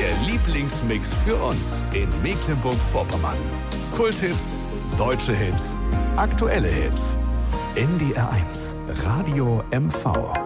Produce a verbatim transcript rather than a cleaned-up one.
Der Lieblingsmix für uns in Mecklenburg-Vorpommern. Kulthits, deutsche Hits, aktuelle Hits. N D R eins, Radio M V.